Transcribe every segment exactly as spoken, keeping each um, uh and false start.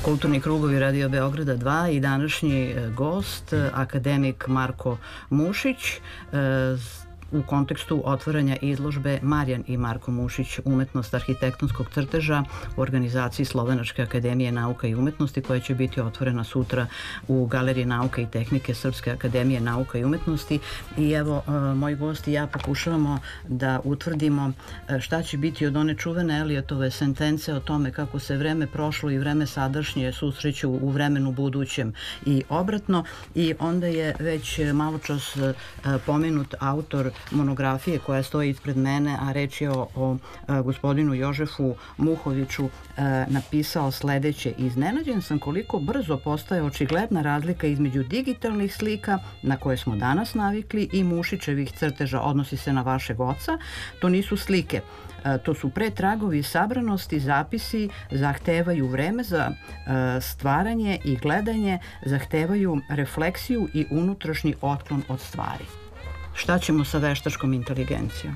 Kulturni krugovi Radio Beograda dva i današnji gost, akademik Marko Mušić, u kontekstu otvaranja izložbe Marijan i Marko Mušić, umetnost arhitektonskog crteža u organizaciji Slovenačke akademije nauka i umetnosti, koja će biti otvorena sutra u Galeriji nauke i tehnike Srpske akademije nauka i umetnosti. I evo, moj gost i ja pokušavamo da utvrdimo šta će biti od one čuvene Eliotove sentence o tome kako se vreme prošlo i vreme sadašnje susreću u vremenu budućem i obratno. I onda je već malo čas pomenut autor monografije koja stoji ispred mene, a reč je o, o gospodinu Jožefu Muhoviću, napisao sledeće: iznenađen sam koliko brzo postaje očigledna razlika između digitalnih slika na koje smo danas navikli i Mušićevih crteža. Odnosi se na vašeg oca. To nisu slike, to su pretragovi sabranosti, zapisi, zahtevaju vreme za stvaranje i gledanje, zahtevaju refleksiju i unutrašnji otklon od stvari. Šta ćemo sa veštačkom inteligencijom?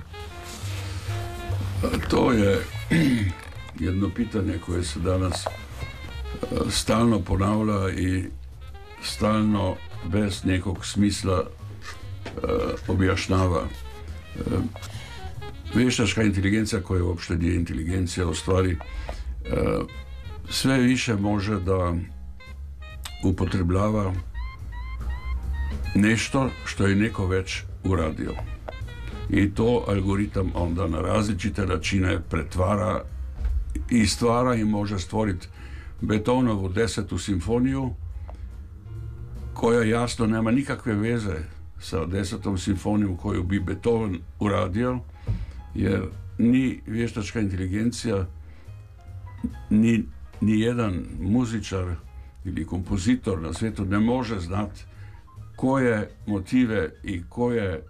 To je jedno pitanje koje se danas stalno ponavlja i stalno bez nekog smisla objašnjava. Veštačka inteligencija, koja uopšte nije inteligencija, u stvari sve više može da upotrebljava nešto što je neko već uradio. I to algoritam onda na različite načine pretvara i stvara i može stvoriti Beethovenovu desetu simfoniju, koja jasno nema nikakve veze sa desetom simfonijom koju bi Beethoven uradio, jer ni vještačka inteligencija, ni, ni jedan muzičar ili kompozitor na svijetu ne može znati koje motive i koje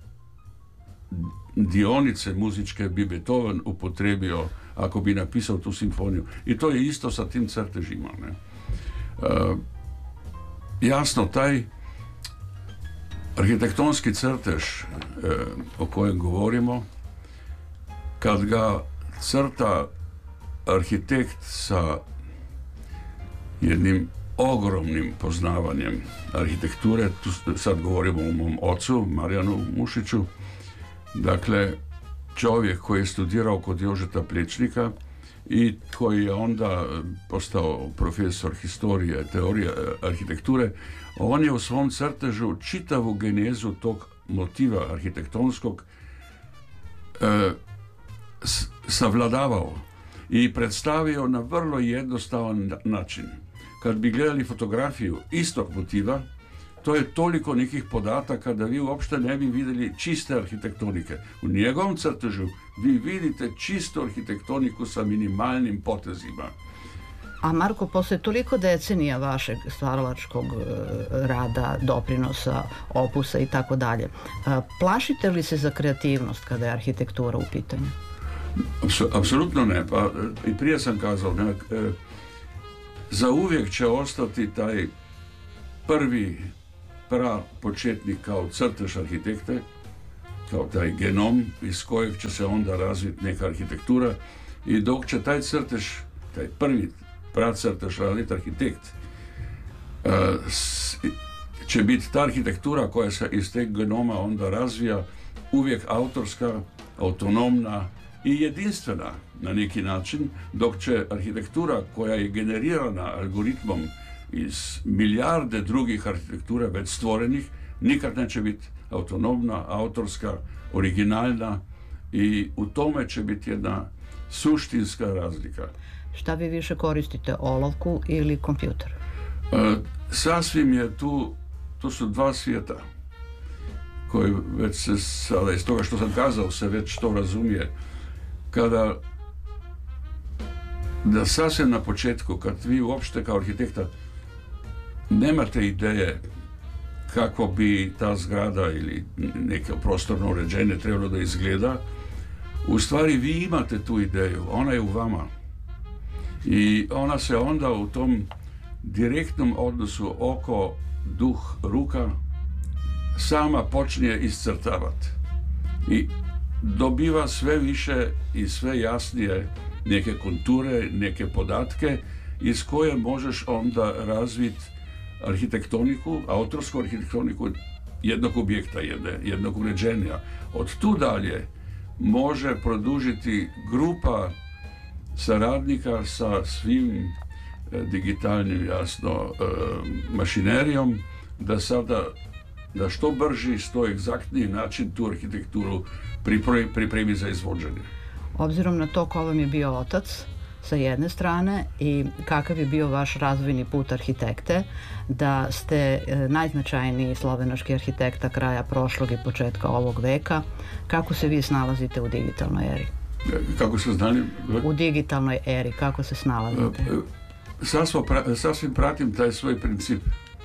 dionice muzičke bi Beethoven upotrebio ako bi napisao tu simfoniju. I to je isto sa tim crtežima. Ne? Uh, jasno, taj arhitektonski crtež uh, o kojem govorimo, kad ga crta arhitekt sa jednim ogromnim poznavanjem arhitekture, tu sad govorimo o mom ocu, Marijanu Mušiću, dakle, čovjek koji je studirao kod Jožeta Plečnika i koji je onda postao profesor historije, teorije arhitekture, on je u svom crtežu čitavu genezu tog motiva arhitektonskog e, savladavao i predstavio na vrlo jednostavan način. Kad bi gledali fotografiju istog motiva, to je toliko nekih podataka da vi uopšte ne bi vidjeli čiste arhitektonike. U njegovom crtežu vi vidite čistu arhitektoniku sa minimalnim potezima. A Marko, posle toliko decenija vašeg stvaralačkog rada, doprinosa, opusa i tako dalje, plašite li se za kreativnost kada je arhitektura u pitanju? Apsolutno ne. Pa i prije sam kazao, ne, za uvijek će ostati taj prvi pra početnik kao crtež arhitekte, kao taj genom iz kojeg će se onda razviti neka arhitektura, i dok će taj crtež, taj prvi pra crtež raditi arhitekt, će biti ta arhitektura koja se iz teg genoma onda razvija uvijek autorska, autonomna i jedinstvena na neki način, dok će arhitektura koja je generirana algoritmom iz milijarde drugih arhitektura već stvorenih nikad neće biti autonomna, autorska, originalna, i u tome će biti jedna suštinska razlika. Šta vi više koristite, olovku ili kompjuter? E, sasvim je tu, to su dva svijeta koji već se sada, iz toga što sam kazao, se već to razumije. Kada da sasvim na početku, kad vi uopšte kao arhitekta nemate ideje kako bi ta zgrada ili neko prostorno uređenje trebalo da izgleda, u stvari vi imate tu ideju, ona je u vama. I ona se onda u tom direktnom odnosu oko, duh, ruka sama počne iscrtavati. I dobiva sve više i sve jasnije neke konture, neke podatke, iz koje možeš onda razviti arhitektoniku, autorsku arhitektoniku jednog objekta, jedne, jednog uređenja. Od tu dalje može produžiti grupa saradnika sa svim e, digitalnim, jasno, e, mašinerijom, da sada da što brži, što egzaktniji način tu arhitekturu pripremi, pripremi za izvođenje. Obzirom na to ko vam je bio otac sa jedne strane i kakav je bio vaš razvojni put arhitekte, da ste e, najznačajniji slovenački arhitekta kraja prošlog i početka ovog veka, kako se vi snalazite u digitalnoj eri? Kako se znali? U digitalnoj eri, kako se snalazite? Sasvim, sasvim pratim taj svoj princip.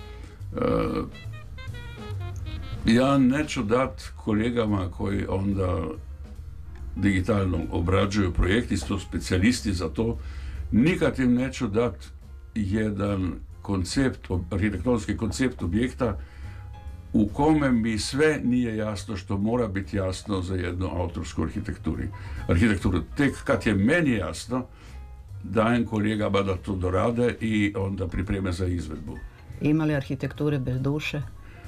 Ja neću dat kolegama koji onda digitalno obrađuju projekti, su specijalisti za to, nikad im neću dat jedan koncept, arhitektonski koncept objekta u kome mi sve nije jasno što mora biti jasno za jednu autorsku arhitekturu. Arhitekturu. Tek kad je meni jasno, dajem kolegama da to dorade i onda pripreme za izvedbu. Ima li arhitekture bez duše?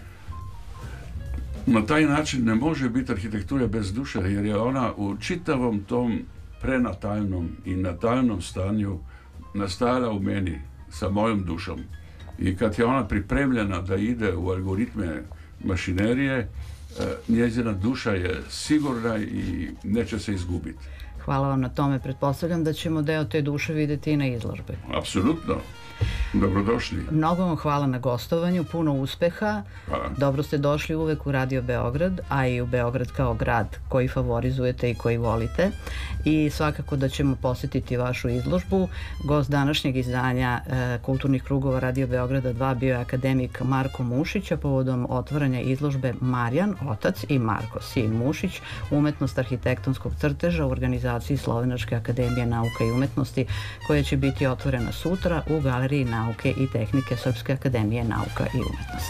Na taj način ne može biti arhitektura bez duše, jer je ona u čitavom tom prenatalnom i natalnom stanju nastajala u meni sa mojom dušom. I kad je ona pripremljena da ide u algoritme mašinerije, njezina duša je sigurna i neće se izgubiti. Hvala vam na tome. Pretpostavljam da ćemo deo te duše vidjeti i na izložbi. Apsolutno. Dobrodošli. Mnogo vam hvala na gostovanju, puno uspeha. Hvala. Dobro ste došli uvek u Radio Beograd, a i u Beograd kao grad koji favorizujete i koji volite. I svakako da ćemo posjetiti vašu izložbu. Gost današnjeg izdanja e, Kulturnih krugova Radio Beograda dva bio je akademik Marko Mušić, a povodom otvaranja izložbe Marijan, otac, i Marko, sin Mušić, umetnost arhitektonskog crteža u organizaciji Slovenačke akademije nauka i umetnosti, koja će biti otvorena sutra u Galeriji nauke i tehnike Srpske akademije nauka i umetnosti.